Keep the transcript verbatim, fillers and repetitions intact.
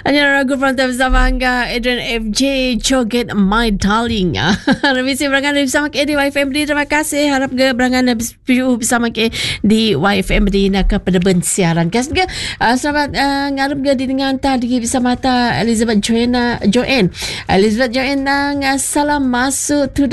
Hanya lagu Frontal bersama Angga Adrian F J Joget My Darling. Revisi berangan bersama ke di Y F M D. Terima kasih. Harap ke berangan bersama ke di Y F M D nak kepada siaran. Kas ke uh, selamat uh, ngarep ke di dengan tadi bersama ta Elizabeth Joanna Joanne. Elizabeth Joanne nang uh, salam masuk tu